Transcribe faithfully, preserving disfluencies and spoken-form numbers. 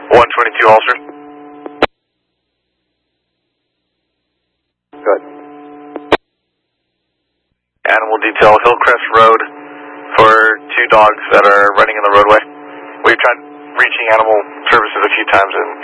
one twenty-two Ulster. Good. Animal detail, Hillcrest Road for two dogs that are running in the roadway. We've tried reaching animal services a few times and